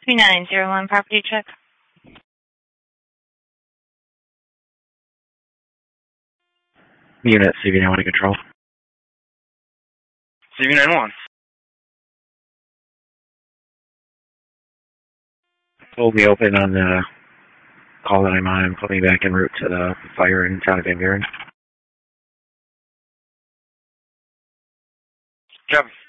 3901 property check. Unit CV91 to control. CV91. Hold me open on the call that I'm on and put me back en route to the fire in town of Van Buren. Copy.